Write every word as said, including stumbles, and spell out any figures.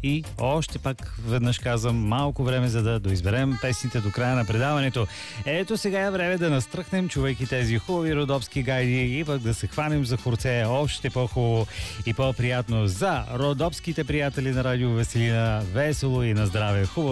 И още пак веднъж казвам, малко време, за да доизберем песните до края на предаването. Ето сега е време да настръхнем, чувайки тези хубави родопски гайди, и пък да се хванем за хорце още по-хубаво и по-приятно за родопските приятели на Радио Веселина. Весело и на здраве! Хубаво!